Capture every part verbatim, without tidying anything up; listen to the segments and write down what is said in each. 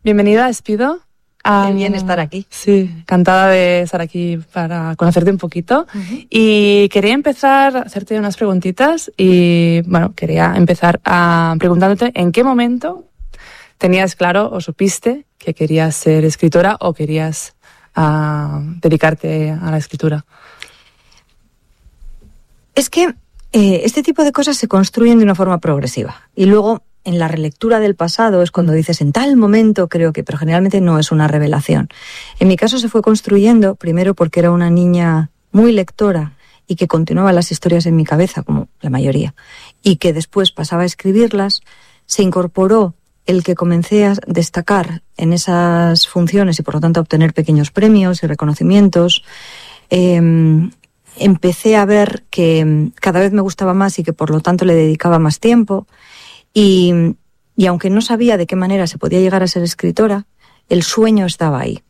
Bienvenida, Espido. Qué um, bien estar aquí. Sí, encantada de estar aquí para conocerte un poquito. Uh-huh. Y quería empezar a hacerte unas preguntitas y, bueno, quería empezar a preguntándote en qué momento tenías claro o supiste que querías ser escritora o querías uh, dedicarte a la escritura. Es que eh, este tipo de cosas se construyen de una forma progresiva y luego en la relectura del pasado es cuando dices en tal momento creo que, pero generalmente no es una revelación. En mi caso se fue construyendo primero porque era una niña muy lectora y que continuaba las historias en mi cabeza, como la mayoría, y que después pasaba a escribirlas. Se incorporó el que comencé a destacar en esas funciones y por lo tanto a obtener pequeños premios y reconocimientos. Eh, empecé a ver que cada vez me gustaba más y que por lo tanto le dedicaba más tiempo. Y, y aunque no sabía de qué manera se podía llegar a ser escritora, el sueño estaba ahí.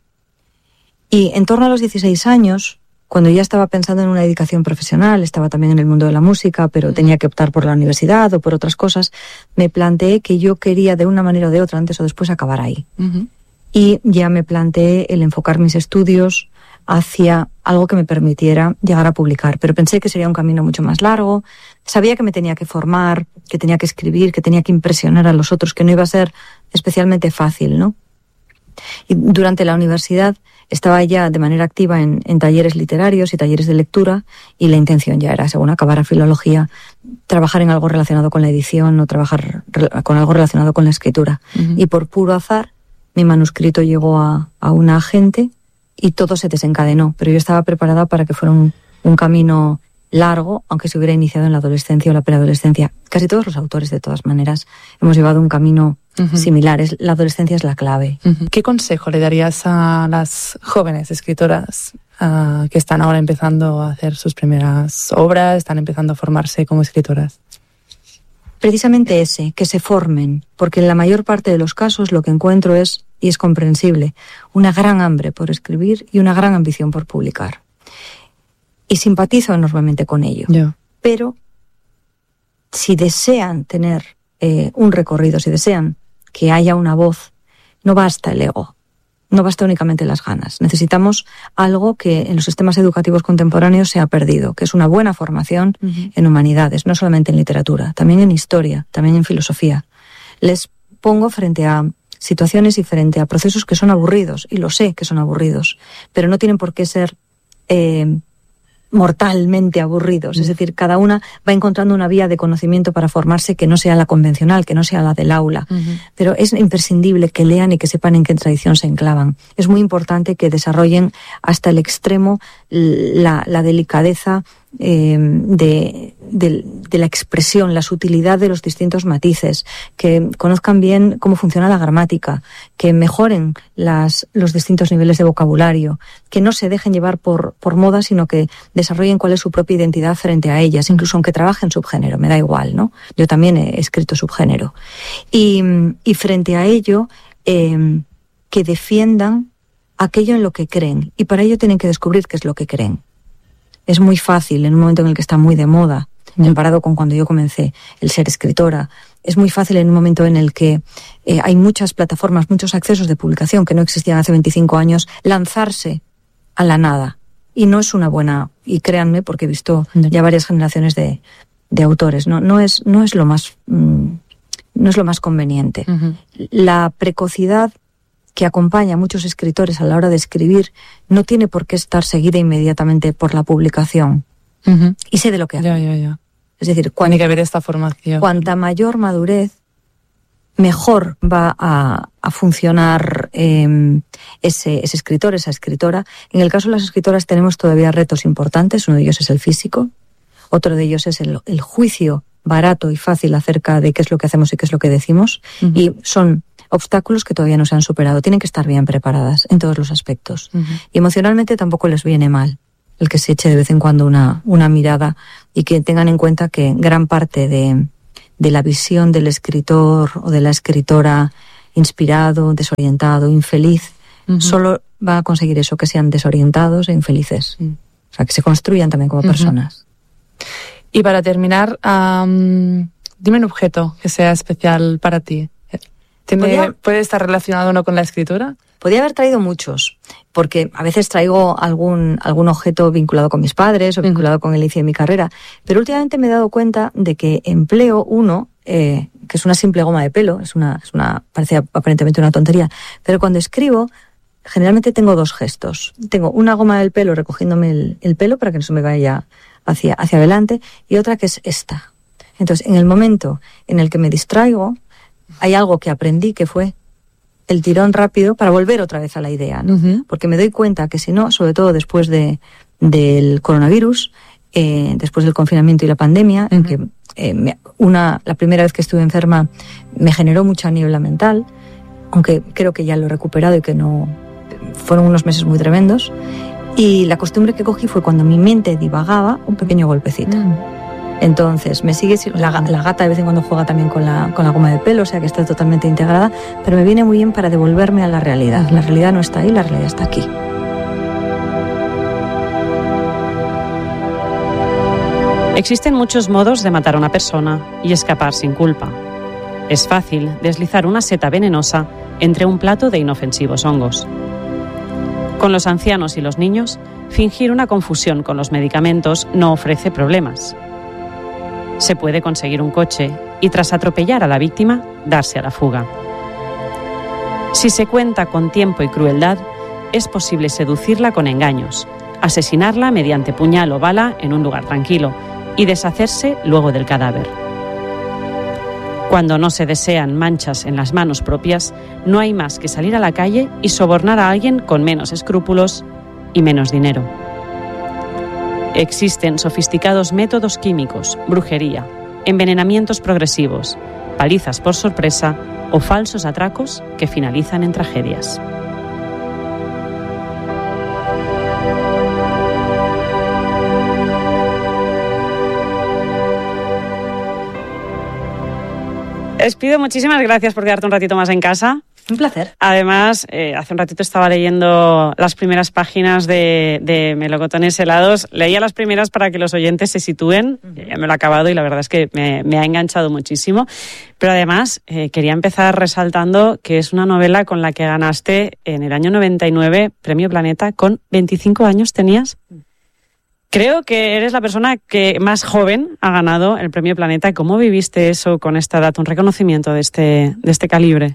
Y en torno a los dieciséis años, cuando ya estaba pensando en una dedicación profesional, estaba también en el mundo de la música, pero tenía que optar por la universidad o por otras cosas, me planteé que yo quería de una manera o de otra, antes o después, acabar ahí. Uh-huh. Y ya me planteé el enfocar mis estudios hacia algo que me permitiera llegar a publicar. Pero pensé que sería un camino mucho más largo. Sabía que me tenía que formar, que tenía que escribir, que tenía que impresionar a los otros, que no iba a ser especialmente fácil, ¿no? Y durante la universidad estaba ya de manera activa en, en talleres literarios y talleres de lectura, y la intención ya era, según acabara filología, trabajar en algo relacionado con la edición o trabajar con algo relacionado con la escritura. Uh-huh. Y por puro azar, mi manuscrito llegó a, a una agente y todo se desencadenó, pero yo estaba preparada para que fuera un, un camino largo, aunque se hubiera iniciado en la adolescencia o la preadolescencia. Casi todos los autores, de todas maneras, hemos llevado un camino uh-huh. similar. Es, la adolescencia es la clave. Uh-huh. ¿Qué consejo le darías a las jóvenes escritoras uh, que están ahora empezando a hacer sus primeras obras, están empezando a formarse como escritoras? Precisamente ese, que se formen, porque en la mayor parte de los casos lo que encuentro es, y es comprensible, una gran hambre por escribir y una gran ambición por publicar. Y simpatizo enormemente con ello. Yeah. Pero si desean tener eh, un recorrido, si desean que haya una voz, no basta el ego, no basta únicamente las ganas. Necesitamos algo que en los sistemas educativos contemporáneos se ha perdido, que es una buena formación uh-huh. en humanidades, no solamente en literatura, también en historia, también en filosofía. Les pongo frente a situaciones y frente a procesos que son aburridos, y lo sé que son aburridos, pero no tienen por qué ser eh, mortalmente aburridos. Es decir, cada una va encontrando una vía de conocimiento para formarse que no sea la convencional, que no sea la del aula. Uh-huh. Pero es imprescindible que lean y que sepan en qué tradición se enclavan. Es muy importante que desarrollen hasta el extremo la, la delicadeza eh, de, de, de la expresión, la sutilidad de los distintos matices, que conozcan bien cómo funciona la gramática, que mejoren las, los distintos niveles de vocabulario, que no se dejen llevar por, por moda, sino que desarrollen cuál es su propia identidad frente a ellas, incluso aunque trabajen subgénero, me da igual, ¿no? Yo también he escrito subgénero. Y, y frente a ello, eh, que defiendan aquello en lo que creen, y para ello tienen que descubrir qué es lo que creen. Es muy fácil, en un momento en el que está muy de moda, mm. comparado con cuando yo comencé, el ser escritora, es muy fácil en un momento en el que eh, hay muchas plataformas, muchos accesos de publicación que no existían hace veinticinco años, lanzarse a la nada. Y no es una buena, y créanme, porque he visto mm. ya varias generaciones de, de autores, no, no, es, no, es lo más, mm, no es lo más conveniente. Uh-huh. La precocidad que acompaña a muchos escritores a la hora de escribir no tiene por qué estar seguida inmediatamente por la publicación. Uh-huh. Y sé de lo que hablo. Ya, ya, ya. Es decir, cuanta, tiene que haber esta formación. Cuanta mayor madurez, mejor va a, a funcionar eh, ese, ese escritor, esa escritora. En el caso de las escritoras tenemos todavía retos importantes. Uno de ellos es el físico. Otro de ellos es el, el juicio barato y fácil acerca de qué es lo que hacemos y qué es lo que decimos. Uh-huh. Y son obstáculos que todavía no se han superado. Tienen que estar bien preparadas en todos los aspectos. Uh-huh. Y emocionalmente tampoco les viene mal el que se eche de vez en cuando una, una mirada, y que tengan en cuenta que gran parte de, de la visión del escritor o de la escritora inspirado, desorientado, infeliz, uh-huh. solo va a conseguir eso, que sean desorientados e infelices. Uh-huh. O sea, que se construyan también como uh-huh. personas. Y para terminar, um, dime un objeto que sea especial para ti. ¿Tiene, Podía, ¿Puede estar relacionado o no con la escritura? Podía haber traído muchos, porque a veces traigo algún, algún objeto vinculado con mis padres o vinculado uh-huh. con el inicio de mi carrera, pero últimamente me he dado cuenta de que empleo uno, eh, que es una simple goma de pelo, es una, es una, parece aparentemente una tontería, pero cuando escribo, generalmente tengo dos gestos. Tengo una goma del pelo recogiéndome el, el pelo para que no se me vaya hacia, hacia adelante, y otra que es esta. Entonces, en el momento en el que me distraigo, hay algo que aprendí que fue el tirón rápido para volver otra vez a la idea, ¿no? Uh-huh. Porque me doy cuenta que si no, sobre todo después de, del coronavirus, eh, después del confinamiento y la pandemia, uh-huh. en que eh, me, una, la primera vez que estuve enferma me generó mucha niebla mental, aunque creo que ya lo he recuperado y que no... Fueron unos meses muy tremendos, y la costumbre que cogí fue cuando mi mente divagaba, un pequeño golpecito. Uh-huh. Entonces, me sigue, la, la gata de vez en cuando juega también con la, con la goma de pelo, o sea que está totalmente integrada, pero me viene muy bien para devolverme a la realidad. La realidad no está ahí, la realidad está aquí. Existen muchos modos de matar a una persona y escapar sin culpa. Es fácil deslizar una seta venenosa entre un plato de inofensivos hongos. Con los ancianos y los niños, fingir una confusión con los medicamentos no ofrece problemas. Se puede conseguir un coche y, tras atropellar a la víctima, darse a la fuga. Si se cuenta con tiempo y crueldad, es posible seducirla con engaños, asesinarla mediante puñal o bala en un lugar tranquilo y deshacerse luego del cadáver. Cuando no se desean manchas en las manos propias, no hay más que salir a la calle y sobornar a alguien con menos escrúpulos y menos dinero. Existen sofisticados métodos químicos, brujería, envenenamientos progresivos, palizas por sorpresa o falsos atracos que finalizan en tragedias. Les pido muchísimas gracias por quedarte un ratito más en casa. Un placer. Además, eh, hace un ratito estaba leyendo las primeras páginas de, de Melocotones helados. Leía las primeras para que los oyentes se sitúen. Uh-huh. Ya me lo he acabado y la verdad es que me, me ha enganchado muchísimo. Pero además, eh, quería empezar resaltando que es una novela con la que ganaste en el año noventa y nueve Premio Planeta. ¿Con veinticinco años tenías? Creo que eres la persona que más joven ha ganado el Premio Planeta. ¿Cómo viviste eso con esta edad, un reconocimiento de este, de este calibre?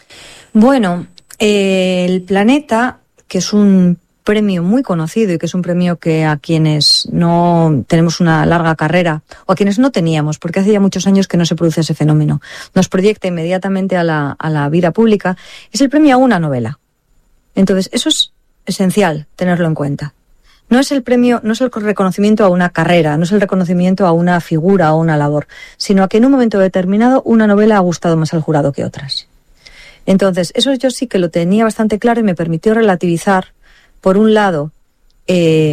Bueno, eh, el Planeta, que es un premio muy conocido y que es un premio que a quienes no tenemos una larga carrera, o a quienes no teníamos, porque hace ya muchos años que no se produce ese fenómeno, nos proyecta inmediatamente a la, a la vida pública, es el premio a una novela. Entonces, eso es esencial tenerlo en cuenta. No es el premio, no es el reconocimiento a una carrera, no es el reconocimiento a una figura o una labor, sino a que en un momento determinado una novela ha gustado más al jurado que otras. Entonces, eso yo sí que lo tenía bastante claro y me permitió relativizar, por un lado, eh,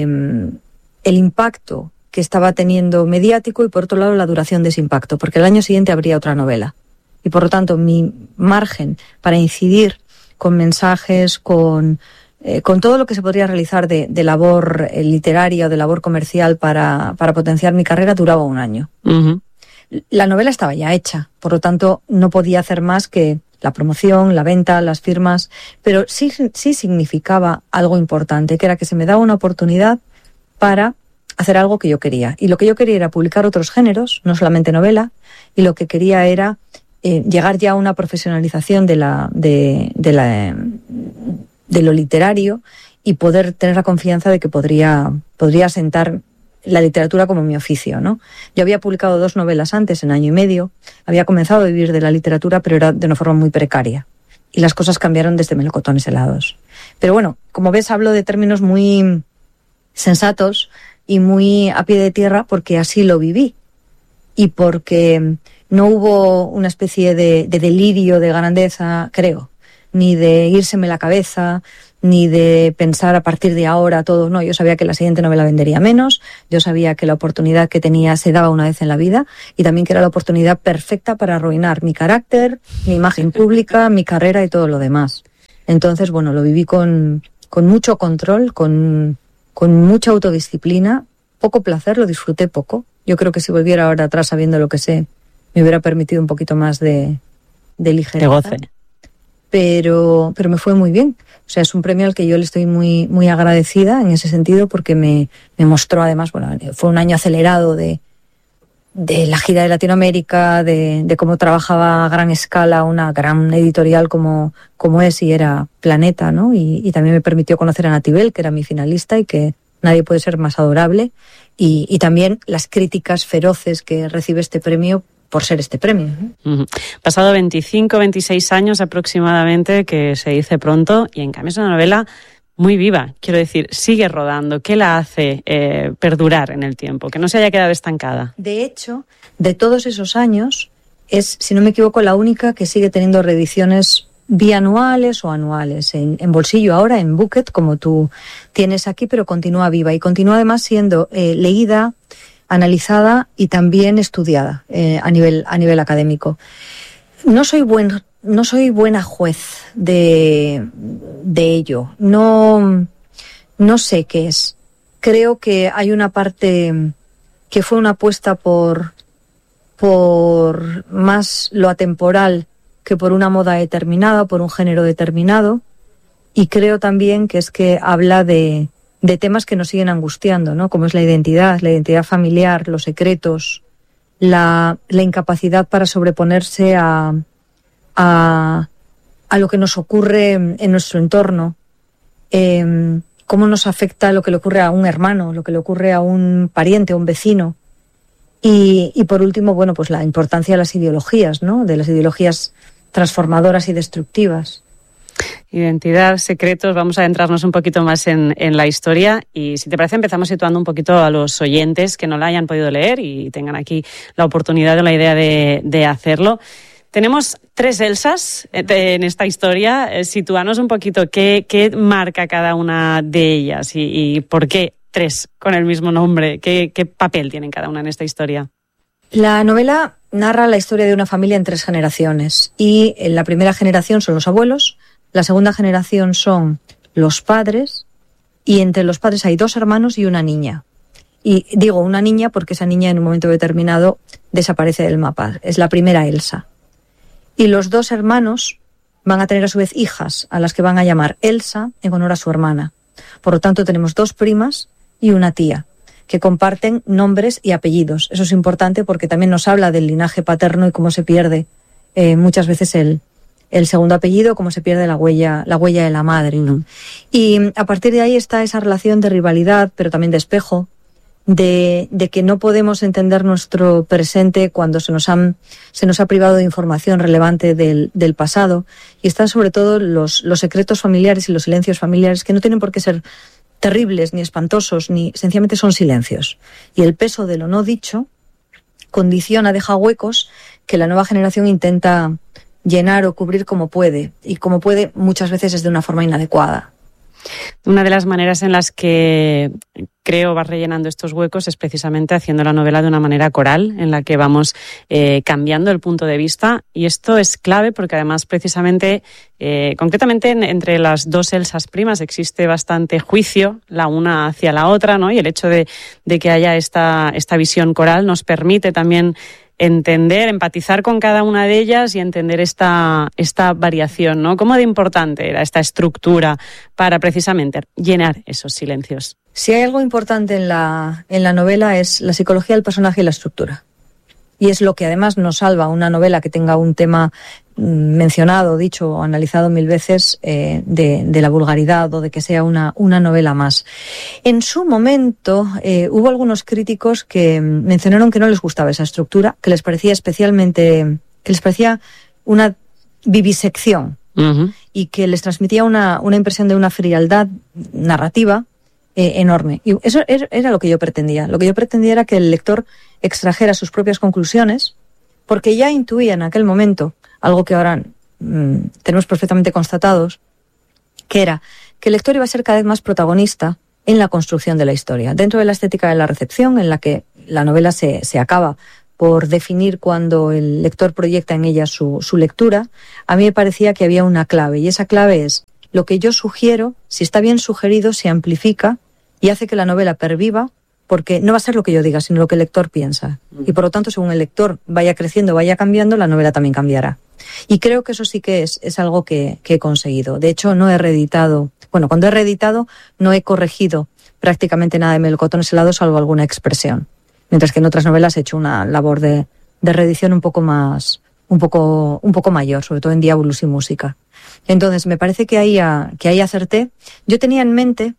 el impacto que estaba teniendo mediático y, por otro lado, la duración de ese impacto, porque el año siguiente habría otra novela. Y, por lo tanto, mi margen para incidir con mensajes, con... Eh, con todo lo que se podría realizar de, de labor eh, literaria o de labor comercial para, para potenciar mi carrera duraba un año. Uh-huh. La novela estaba ya hecha, por lo tanto no podía hacer más que la promoción, la venta, las firmas, pero sí, sí significaba algo importante, que era que se me daba una oportunidad para hacer algo que yo quería. Y lo que yo quería era publicar otros géneros, no solamente novela, y lo que quería era eh, llegar ya a una profesionalización de la... De, de la eh, de lo literario y poder tener la confianza de que podría, podría sentar la literatura como mi oficio, ¿no? Yo había publicado dos novelas antes, en año y medio, había comenzado a vivir de la literatura, pero era de una forma muy precaria. Y las cosas cambiaron desde Melocotones helados. Pero bueno, como ves, hablo de términos muy sensatos y muy a pie de tierra porque así lo viví. Y porque no hubo una especie de, de delirio de grandeza, creo, ni de írseme la cabeza, ni de pensar a partir de ahora todo. No, yo sabía que la siguiente novela vendería menos, yo sabía que la oportunidad que tenía se daba una vez en la vida y también que era la oportunidad perfecta para arruinar mi carácter, mi imagen pública, mi carrera y todo lo demás. Entonces, bueno, lo viví con, con mucho control, con, con mucha autodisciplina, poco placer, lo disfruté poco. Yo creo que si volviera ahora atrás sabiendo lo que sé, me hubiera permitido un poquito más de, de ligereza. De goce. pero, pero me fue muy bien. O sea, es un premio al que yo le estoy muy, muy agradecida en ese sentido, porque me, me mostró además, bueno, fue un año acelerado de, de la gira de Latinoamérica, de, de cómo trabajaba a gran escala una gran editorial como, como es y era Planeta, ¿no? Y, y también me permitió conocer a Natibel, que era mi finalista y que nadie puede ser más adorable. Y, y también las críticas feroces que recibe este premio por ser este premio, ¿no? Uh-huh. Pasado veinticinco, veintiséis años aproximadamente, que se dice pronto, y en cambio es una novela muy viva, quiero decir, sigue rodando. ¿Qué la hace eh, perdurar en el tiempo, que no se haya quedado estancada? De hecho, de todos esos años, es, si no me equivoco, la única que sigue teniendo reediciones bianuales o anuales, en, en bolsillo ahora, en Bucket, como tú tienes aquí, pero continúa viva y continúa además siendo eh, leída, analizada y también estudiada eh, a nivel a nivel académico. No soy buen no soy buena juez de de ello. No no sé qué es. Creo que hay una parte que fue una apuesta por por más lo atemporal que por una moda determinada, por un género determinado, y creo también que es que habla de de temas que nos siguen angustiando, ¿no? Como es la identidad, la identidad familiar, los secretos, la, la incapacidad para sobreponerse a, a, a lo que nos ocurre en nuestro entorno, eh, cómo nos afecta lo que le ocurre a un hermano, lo que le ocurre a un pariente, a un vecino. Y, y por último, bueno, pues la importancia de las ideologías, ¿no? De las ideologías transformadoras y destructivas. Identidad, secretos, vamos a adentrarnos un poquito más en, en la historia y si te parece empezamos situando un poquito a los oyentes que no la hayan podido leer y tengan aquí la oportunidad o la idea de, de hacerlo. Tenemos tres Elsas en esta historia. Sitúanos un poquito qué, qué marca cada una de ellas y, y por qué tres con el mismo nombre, qué, qué papel tienen cada una en esta historia. La novela narra la historia de una familia en tres generaciones y en la primera generación son los abuelos, la segunda generación son los padres y entre los padres hay dos hermanos y una niña. Y digo una niña porque esa niña en un momento determinado desaparece del mapa. Es la primera Elsa. Y los dos hermanos van a tener a su vez hijas a las que van a llamar Elsa en honor a su hermana. Por lo tanto tenemos dos primas y una tía que comparten nombres y apellidos. Eso es importante porque también nos habla del linaje paterno y cómo se pierde eh, muchas veces el el segundo apellido, cómo se pierde la huella, la huella de la madre, ¿no? Y a partir de ahí está esa relación de rivalidad, pero también de espejo, de, de que no podemos entender nuestro presente cuando se nos han, se nos ha privado de información relevante del, del pasado. Y están sobre todo los, los secretos familiares y los silencios familiares que no tienen por qué ser terribles ni espantosos, ni sencillamente son silencios. Y el peso de lo no dicho condiciona, deja huecos que la nueva generación intenta llenar o cubrir como puede, y como puede muchas veces es de una forma inadecuada. Una de las maneras en las que creo vas rellenando estos huecos es precisamente haciendo la novela de una manera coral, en la que vamos eh, cambiando el punto de vista, y esto es clave porque además precisamente, eh, concretamente en, entre las dos Elsas primas existe bastante juicio la una hacia la otra, ¿no? Y el hecho de, de que haya esta, esta visión coral nos permite también entender, empatizar con cada una de ellas y entender esta, esta variación, ¿no? ¿Cómo de importante era esta estructura para precisamente llenar esos silencios? Si hay algo importante en la, en la novela es la psicología del personaje y la estructura. Y es lo que además nos salva una novela que tenga un tema mencionado, dicho o analizado mil veces eh, de, de la vulgaridad o de que sea una, una novela más. En su momento eh, hubo algunos críticos que mencionaron que no les gustaba esa estructura, que les parecía especialmente, que les parecía una vivisección uh-huh. y que les transmitía una, una impresión de una frialdad narrativa eh, enorme. Y eso era, era lo que yo pretendía. Lo que yo pretendía era que el lector extrajera sus propias conclusiones, porque ya intuía en aquel momento algo que ahora mmm, tenemos perfectamente constatados, que era que el lector iba a ser cada vez más protagonista en la construcción de la historia. Dentro de la estética de la recepción, en la que la novela se, se acaba por definir cuando el lector proyecta en ella su, su lectura, a mí me parecía que había una clave, y esa clave es lo que yo sugiero, si está bien sugerido, se amplifica y hace que la novela perviva, porque no va a ser lo que yo diga, sino lo que el lector piensa. Y por lo tanto, según el lector vaya creciendo, vaya cambiando, la novela también cambiará. Y creo que eso sí que es, es algo que, que he conseguido. De hecho, no he reeditado, bueno, cuando he reeditado no he corregido prácticamente nada de Melocotones helados, salvo alguna expresión. Mientras que en otras novelas he hecho una labor de, de reedición un poco más, un poco, un poco mayor, sobre todo en Diabolus y Música. Entonces, me parece que ahí, a, que ahí acerté. Yo tenía en mente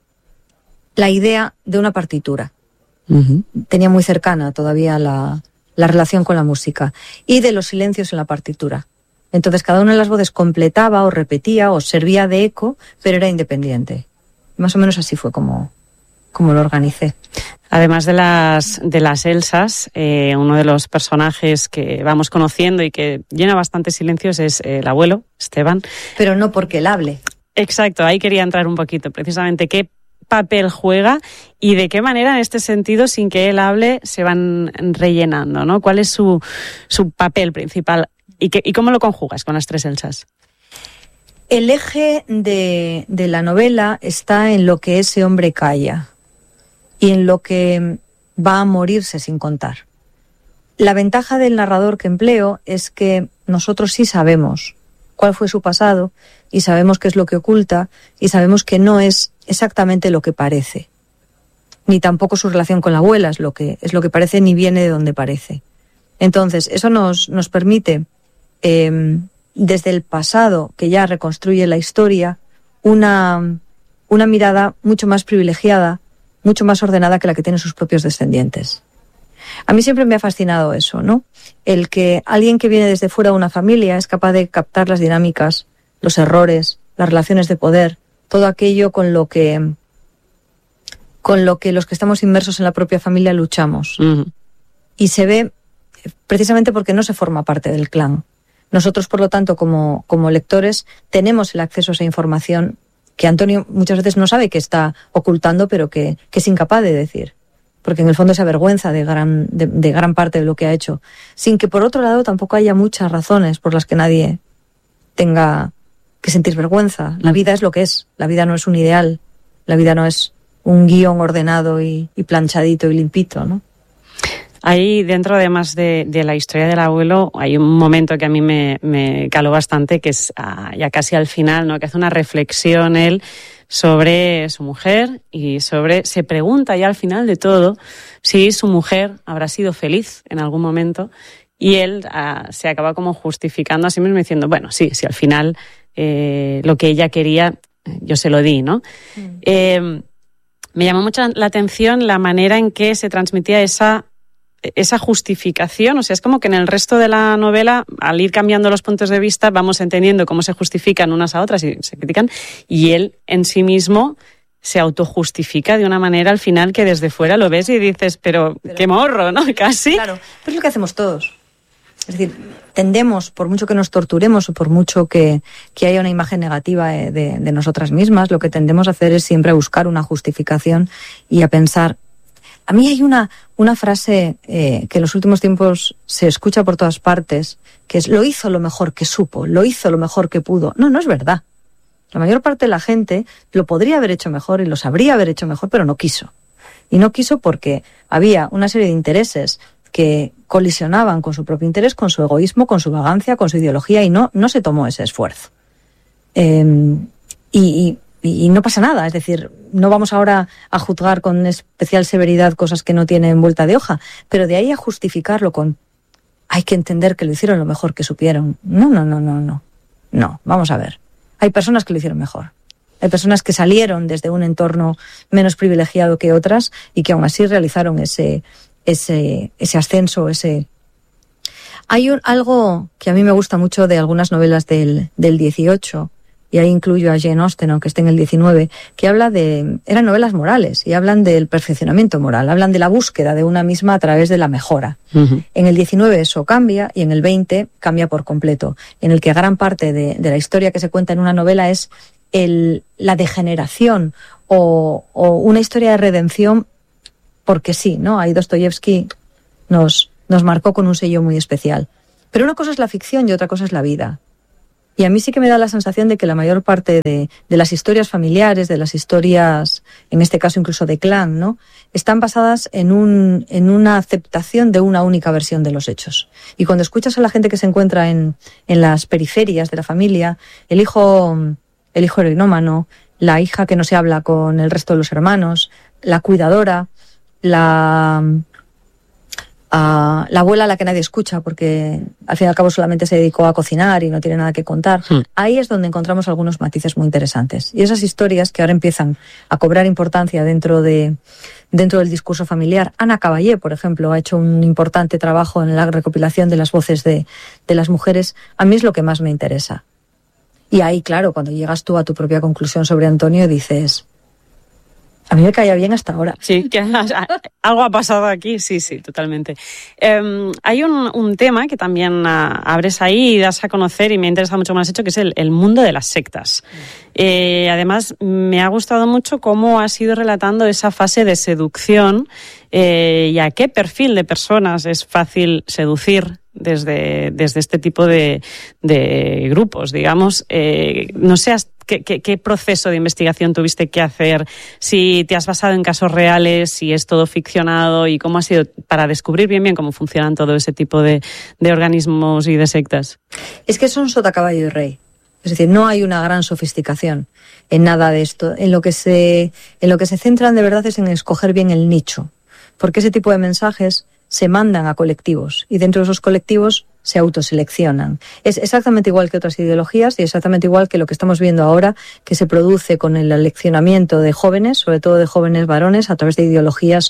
la idea de una partitura. Uh-huh. Tenía muy cercana todavía la, la relación con la música y de los silencios en la partitura. Entonces, cada una de las voces completaba o repetía o servía de eco, pero era independiente. Más o menos así fue como, como lo organicé. Además de las, de las Elsas, eh, uno de los personajes que vamos conociendo y que llena bastantes silencios es eh, el abuelo, Esteban. Pero no porque él hable. Exacto, ahí quería entrar un poquito, precisamente qué papel juega y de qué manera en este sentido, sin que él hable, se van rellenando, ¿no? ¿Cuál es su, su papel principal y, qué, y cómo lo conjugas con las tres Elsas? El eje de, de la novela está en lo que ese hombre calla y en lo que va a morirse sin contar. La ventaja del narrador que empleo es que nosotros sí sabemos cuál fue su pasado y sabemos qué es lo que oculta y sabemos que no es exactamente lo que parece. Ni tampoco su relación con la abuela es lo que, es lo que parece ni viene de donde parece. Entonces, eso nos, nos permite... Eh, desde el pasado, que ya reconstruye la historia, una, una mirada mucho más privilegiada, mucho más ordenada que la que tienen sus propios descendientes. A mí siempre me ha fascinado eso, ¿no? El que alguien que viene desde fuera de una familia es capaz de captar las dinámicas, los errores, las relaciones de poder, todo aquello con lo que, con lo que los que estamos inmersos en la propia familia luchamos. Uh-huh. Y se ve precisamente porque no se forma parte del clan. Nosotros, por lo tanto, como, como lectores, tenemos el acceso a esa información que Antonio muchas veces no sabe que está ocultando, pero que, que es incapaz de decir. Porque en el fondo se avergüenza de gran, de, de gran parte de lo que ha hecho. Sin que, por otro lado, tampoco haya muchas razones por las que nadie tenga que sentir vergüenza. La vida es lo que es. La vida no es un ideal. La vida no es un guión ordenado y, y planchadito y limpito, ¿no? Ahí dentro, además de, de la historia del abuelo, hay un momento que a mí me, me caló bastante, que es ah, ya casi al final, ¿no? Que hace una reflexión él sobre su mujer y sobre, se pregunta ya al final de todo si su mujer habrá sido feliz en algún momento, y él ah, se acaba como justificando a sí mismo diciendo, bueno, sí, sí, al final eh, lo que ella quería yo se lo di, ¿no? Mm. Eh, me llamó mucho la atención la manera en que se transmitía esa esa justificación, o sea, es como que en el resto de la novela, al ir cambiando los puntos de vista, vamos entendiendo cómo se justifican unas a otras y se critican, y él en sí mismo se autojustifica de una manera al final que desde fuera lo ves y dices, pero, pero qué morro, ¿no? Casi. Claro, pero es lo que hacemos todos. Es decir, tendemos, por mucho que nos torturemos o por mucho que, que haya una imagen negativa de, de nosotras mismas, lo que tendemos a hacer es siempre a buscar una justificación y a pensar. A mí hay una, una frase eh, que en los últimos tiempos se escucha por todas partes, que es, lo hizo lo mejor que supo, lo hizo lo mejor que pudo. No, no es verdad. La mayor parte de la gente lo podría haber hecho mejor y lo sabría haber hecho mejor, pero no quiso. Y no quiso porque había una serie de intereses que colisionaban con su propio interés, con su egoísmo, con su vagancia, con su ideología, y no, no se tomó ese esfuerzo. Eh, y... y Y no pasa nada, es decir, no vamos ahora a juzgar con especial severidad cosas que no tienen vuelta de hoja, pero de ahí a justificarlo con hay que entender que lo hicieron lo mejor que supieron. No, no, no, no, no. No, vamos a ver. Hay personas que lo hicieron mejor. Hay personas que salieron desde un entorno menos privilegiado que otras y que aún así realizaron ese, ese, ese ascenso, ese... Hay un, algo que a mí me gusta mucho de algunas novelas del, del dieciocho, y ahí incluyo a Jane Austen, aunque esté en el diecinueve, que habla de... eran novelas morales, y hablan del perfeccionamiento moral, hablan de la búsqueda de una misma a través de la mejora. Uh-huh. En el diecinueve eso cambia, y en el veinte cambia por completo, en el que gran parte de, de la historia que se cuenta en una novela es el, la degeneración o, o una historia de redención, porque sí, ¿no? Ahí Dostoyevsky nos, nos marcó con un sello muy especial. Pero una cosa es la ficción y otra cosa es la vida. Y a mí sí que me da la sensación de que la mayor parte de, de las historias familiares, de las historias en este caso incluso de clan, ¿no? Están basadas en, un, en una aceptación de una única versión de los hechos. Y cuando escuchas a la gente que se encuentra en, en las periferias de la familia, el hijo, el hijo heroinómano, la hija que no se habla con el resto de los hermanos, la cuidadora, la... a la abuela a la que nadie escucha porque al fin y al cabo solamente se dedicó a cocinar y no tiene nada que contar. Hmm. Ahí es donde encontramos algunos matices muy interesantes. Y esas historias que ahora empiezan a cobrar importancia dentro de dentro del discurso familiar. Ana Caballé, por ejemplo, ha hecho un importante trabajo en la recopilación de las voces de, de las mujeres. A mí es lo que más me interesa. Y ahí, claro, cuando llegas tú a tu propia conclusión sobre Antonio, dices... A mí me caía bien hasta ahora. Sí, que algo ha pasado aquí, sí, sí, totalmente. Eh, hay un, un tema que también uh, abres ahí y das a conocer y me interesa mucho más hecho, que es el, el mundo de las sectas. Eh, además, me ha gustado mucho cómo has ido relatando esa fase de seducción eh, y a qué perfil de personas es fácil seducir desde, desde este tipo de, de grupos, digamos. Eh, no sé qué, qué, qué proceso de investigación tuviste que hacer, si te has basado en casos reales, si es todo ficcionado y cómo ha sido para descubrir bien bien cómo funcionan todo ese tipo de, de organismos y de sectas. Es que son sota, caballo y rey. Es decir, no hay una gran sofisticación en nada de esto. En lo que se, en lo que se centran de verdad es en escoger bien el nicho. Porque ese tipo de mensajes se mandan a colectivos y dentro de esos colectivos se autoseleccionan. Es exactamente igual que otras ideologías y exactamente igual que lo que estamos viendo ahora, que se produce con el aleccionamiento de jóvenes, sobre todo de jóvenes varones, a través de ideologías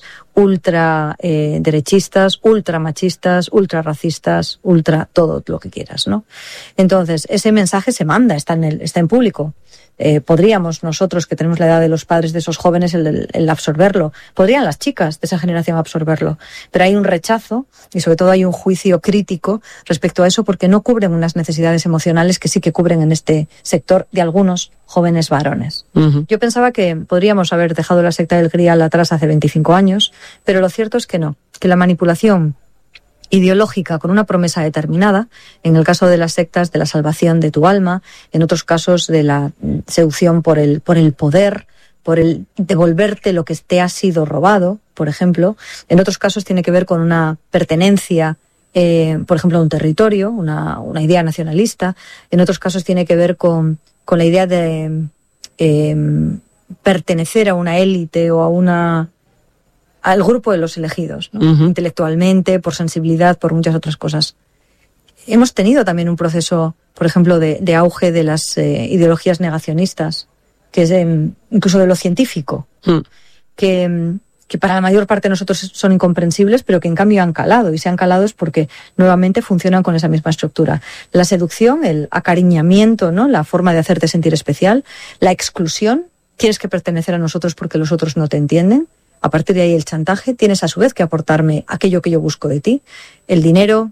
ultra eh, derechistas, ultra machistas, ultra racistas, ultra todo lo que quieras, ¿no? Entonces, ese mensaje se manda, está en el, está en público. Eh, podríamos nosotros, que tenemos la edad de los padres de esos jóvenes, el, el, el absorberlo. Podrían las chicas de esa generación absorberlo. Pero hay un rechazo y sobre todo hay un juicio crítico respecto a eso porque no cubren unas necesidades emocionales que sí que cubren en este sector de algunos jóvenes varones. Uh-huh. Yo pensaba que podríamos haber dejado la secta del Grial atrás hace veinticinco años, pero lo cierto es que no, que la manipulación ideológica con una promesa determinada, en el caso de las sectas de la salvación de tu alma, en otros casos de la seducción por el, por el poder, por el devolverte lo que te ha sido robado, por ejemplo. En otros casos tiene que ver con una pertenencia, eh, por ejemplo, a un territorio, una, una idea nacionalista. En otros casos tiene que ver con, con la idea de eh, pertenecer a una élite o a una... al grupo de los elegidos, ¿no? Uh-huh. Intelectualmente, por sensibilidad, por muchas otras cosas. Hemos tenido también un proceso, por ejemplo, de, de auge de las eh, ideologías negacionistas, que es eh, incluso de lo científico, uh-huh. que, que para la mayor parte de nosotros son incomprensibles, pero que en cambio han calado, y se han calado es porque nuevamente funcionan con esa misma estructura. La seducción, el acariñamiento, ¿no? La forma de hacerte sentir especial, la exclusión, tienes que pertenecer a nosotros porque los otros no te entienden. A partir de ahí el chantaje, tienes a su vez que aportarme aquello que yo busco de ti, el dinero,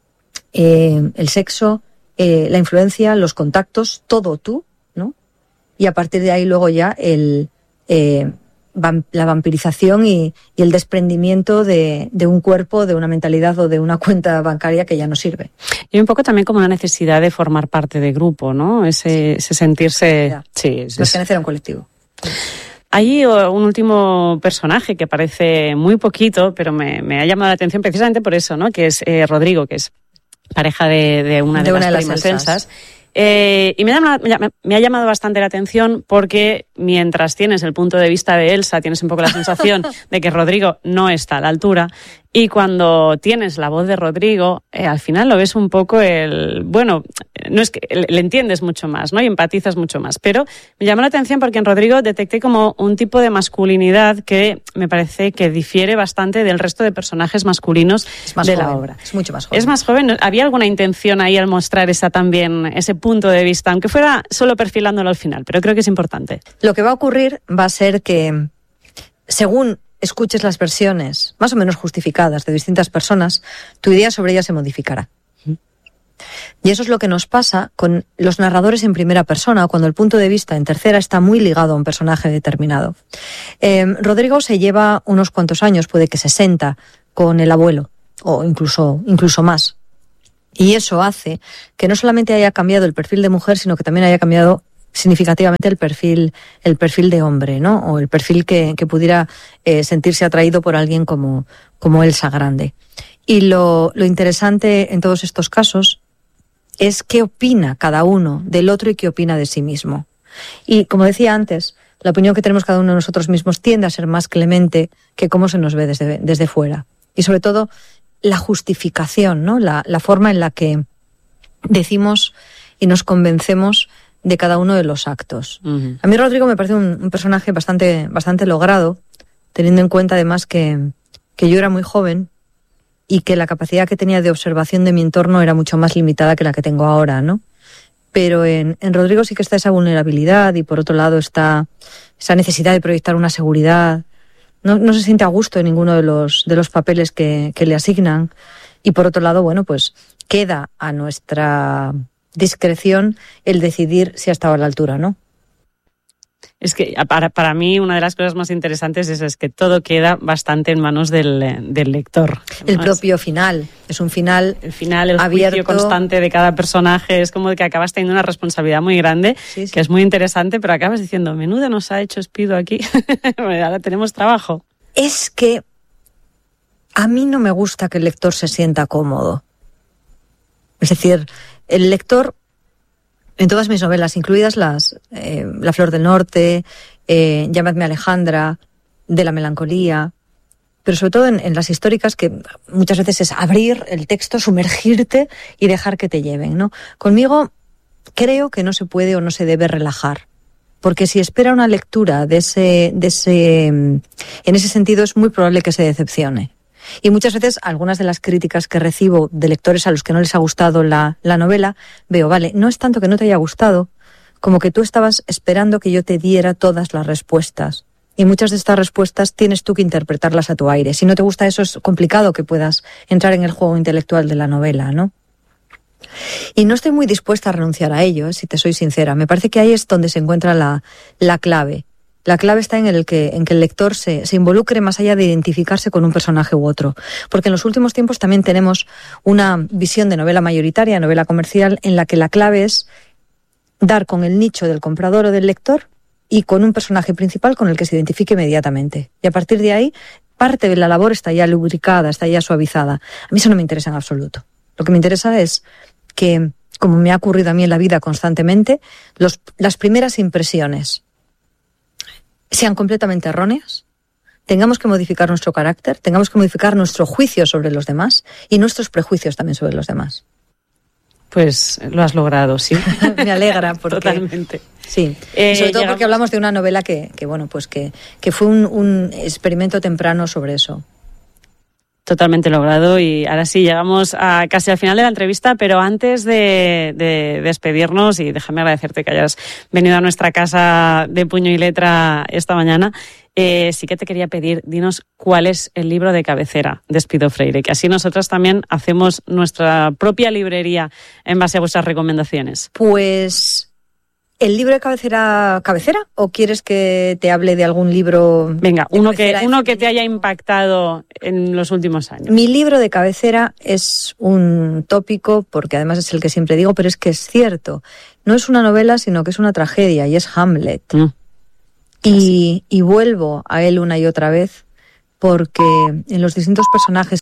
eh, el sexo, eh, la influencia, los contactos, todo tú, ¿no? Y a partir de ahí luego ya el, eh, vam- la vampirización y, y el desprendimiento de, de un cuerpo, de una mentalidad o de una cuenta bancaria que ya no sirve. Y un poco también como una necesidad de formar parte de grupo, ¿no? Ese, ese sentirse... Sí, es, pertenecer a un colectivo. Hay un último personaje que aparece muy poquito, pero me, me ha llamado la atención precisamente por eso, ¿no? Que es eh, Rodrigo, que es pareja de, de una de, de las una de primas Elsas. Eh, y me, llama, me ha llamado bastante la atención porque mientras tienes el punto de vista de Elsa, tienes un poco la sensación de que Rodrigo no está a la altura. Y cuando tienes la voz de Rodrigo, eh, al final lo ves un poco el... Bueno, no es que le entiendes mucho más, ¿no? Y empatizas mucho más. Pero me llamó la atención porque en Rodrigo detecté como un tipo de masculinidad que me parece que difiere bastante del resto de personajes masculinos de joven, la obra. Es mucho más joven. Es más joven. ¿Había alguna intención ahí al mostrar esa también, ese punto de vista? Aunque fuera solo perfilándolo al final, pero creo que es importante. Lo que va a ocurrir va a ser que, según escuches las versiones más o menos justificadas de distintas personas, tu idea sobre ellas se modificará. Y eso es lo que nos pasa con los narradores en primera persona, cuando el punto de vista en tercera está muy ligado a un personaje determinado. Eh, Rodrigo se lleva unos cuantos años, puede que sesenta, con el abuelo, o incluso, incluso más. Y eso hace que no solamente haya cambiado el perfil de mujer, sino que también haya cambiado significativamente el perfil, el perfil de hombre, ¿no? O el perfil que, que pudiera eh, sentirse atraído por alguien como, como Elsa Grande. Y lo, lo interesante en todos estos casos es qué opina cada uno del otro y qué opina de sí mismo. Y como decía antes, la opinión que tenemos cada uno de nosotros mismos tiende a ser más clemente que cómo se nos ve desde, desde fuera. Y sobre todo, la justificación, ¿no? La, la forma en la que decimos y nos convencemos de cada uno de los actos. Uh-huh. A mí Rodrigo me parece un, un personaje bastante, bastante logrado, teniendo en cuenta además que, que yo era muy joven y que la capacidad que tenía de observación de mi entorno era mucho más limitada que la que tengo ahora, ¿no? Pero en, en Rodrigo sí que está esa vulnerabilidad y por otro lado está esa necesidad de proyectar una seguridad. No, no se siente a gusto en ninguno de los, de los papeles que, que le asignan. Y por otro lado, bueno, pues queda a nuestra discreción el decidir si ha estado a la altura, ¿no? Es que para, para mí una de las cosas más interesantes es, es que todo queda bastante en manos del, del lector. El propio final, es un final El final, el abierto. Juicio constante de cada personaje, es como que acabas teniendo una responsabilidad muy grande, sí, sí. que es muy interesante, pero acabas diciendo, menuda nos ha hecho Espido aquí, ahora tenemos trabajo. Es que a mí no me gusta que el lector se sienta cómodo. Es decir, el lector, en todas mis novelas, incluidas las eh, La Flor del Norte, eh, Llamadme Alejandra, De la Melancolía, pero sobre todo en, en las históricas, que muchas veces es abrir el texto, sumergirte y dejar que te lleven, ¿no? Conmigo creo que no se puede o no se debe relajar, porque si espera una lectura de ese, de ese, en ese sentido es muy probable que se decepcione. Y muchas veces algunas de las críticas que recibo de lectores a los que no les ha gustado la, la novela, veo, vale, no es tanto que no te haya gustado, como que tú estabas esperando que yo te diera todas las respuestas. Y muchas de estas respuestas tienes tú que interpretarlas a tu aire. Si no te gusta eso, es complicado que puedas entrar en el juego intelectual de la novela, ¿no? Y no estoy muy dispuesta a renunciar a ello, ¿eh? Si te soy sincera. Me parece que ahí es donde se encuentra la, la clave. La clave está en el que, en que el lector se, se involucre más allá de identificarse con un personaje u otro. Porque en los últimos tiempos también tenemos una visión de novela mayoritaria, novela comercial, en la que la clave es dar con el nicho del comprador o del lector y con un personaje principal con el que se identifique inmediatamente. Y a partir de ahí, parte de la labor está ya lubricada, está ya suavizada. A mí eso no me interesa en absoluto. Lo que me interesa es que, como me ha ocurrido a mí en la vida constantemente, los, las primeras impresiones sean completamente erróneas, tengamos que modificar nuestro carácter, tengamos que modificar nuestro juicio sobre los demás y nuestros prejuicios también sobre los demás. Pues lo has logrado, sí. Me alegra porque... Totalmente. Sí, eh, sobre todo llegamos... porque hablamos de una novela que, que bueno, pues que, que fue un, un experimento temprano sobre eso. Totalmente logrado y ahora sí, llegamos a casi al final de la entrevista, pero antes de, de despedirnos, y déjame agradecerte que hayas venido a nuestra casa de puño y letra esta mañana, eh, sí que te quería pedir, dinos cuál es el libro de cabecera de Espido Freire, que así nosotras también hacemos nuestra propia librería en base a vuestras recomendaciones. Pues... ¿El libro de cabecera, cabecera? ¿O quieres que te hable de algún libro? Venga, uno que, uno que te haya impactado en los últimos años. Mi libro de cabecera es un tópico, porque además es el que siempre digo, pero es que es cierto. No es una novela, sino que es una tragedia, y es Hamlet. Mm. Y, y vuelvo a él una y otra vez, porque en los distintos personajes...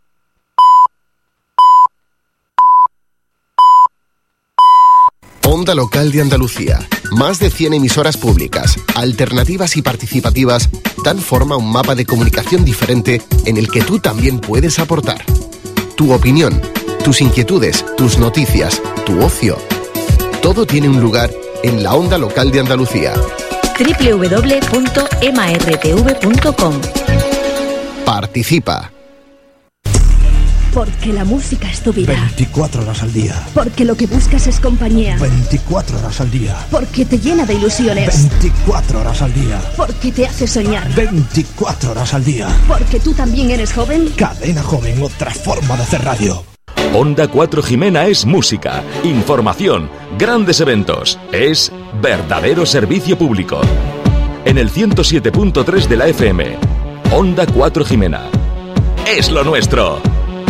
Onda Local de Andalucía. Más de cien emisoras públicas, alternativas y participativas, dan forma a un mapa de comunicación diferente en el que tú también puedes aportar. Tu opinión, tus inquietudes, tus noticias, tu ocio. Todo tiene un lugar en la Onda Local de Andalucía. doble u doble u doble u punto ema erre te ve punto com. Participa. Porque la música es tu vida. veinticuatro horas al día. Porque lo que buscas es compañía. veinticuatro horas al día. Porque te llena de ilusiones. veinticuatro horas al día. Porque te hace soñar. veinticuatro horas al día. Porque tú también eres joven. Cadena Joven, otra forma de hacer radio. Onda cuatro Jimena es música, información, grandes eventos. Es verdadero servicio público. En el ciento siete punto tres de la F M. Onda cuatro Jimena. Es lo nuestro.